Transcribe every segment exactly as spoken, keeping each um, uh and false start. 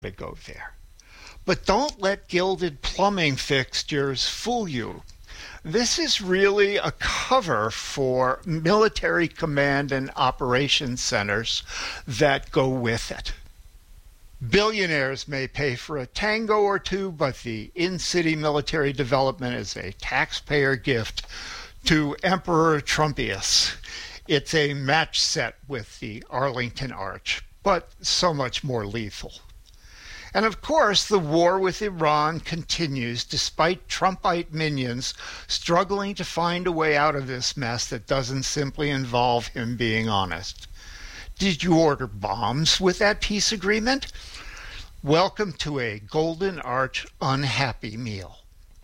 to go there. But don't let gilded plumbing fixtures fool you. This is really a cover for military command and operations centers that go with it. Billionaires may pay for a tango or two, but the in-city military development is a taxpayer gift to Emperor Trumpius. It's a match set with the Arlington Arch, but so much more lethal. And of course, the war with Iran continues despite Trumpite minions struggling to find a way out of this mess that doesn't simply involve him being honest. Did you order bombs with that peace agreement? Welcome to a Golden Arch unhappy meal.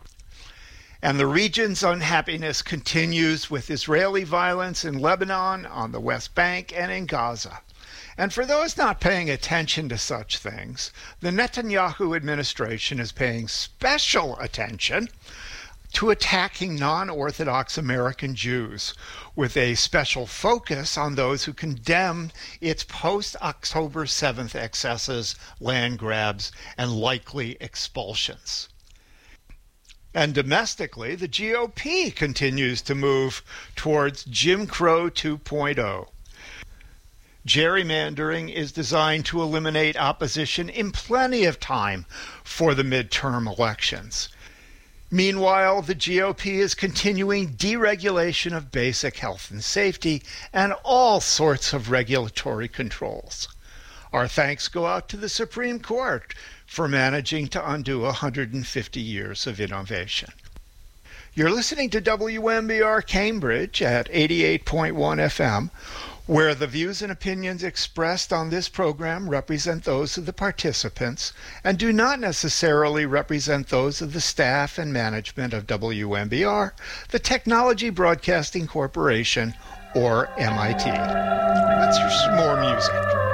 And the region's unhappiness continues with Israeli violence in Lebanon, on the West Bank, and in Gaza. And for those not paying attention to such things, the Netanyahu administration is paying special attention to attacking non-Orthodox American Jews, with a special focus on those who condemn its post-October seventh excesses, land grabs, and likely expulsions. And domestically, the G O P continues to move towards Jim Crow two point oh. Gerrymandering is designed to eliminate opposition in plenty of time for the midterm elections. Meanwhile, the G O P is continuing deregulation of basic health and safety and all sorts of regulatory controls. Our thanks go out to the Supreme Court for managing to undo one hundred fifty years of innovation. You're listening to W M B R Cambridge at eighty-eight point one F M, where the views and opinions expressed on this program represent those of the participants and do not necessarily represent those of the staff and management of W M B R, the Technology Broadcasting Corporation, or M I T. Let's hear some more music.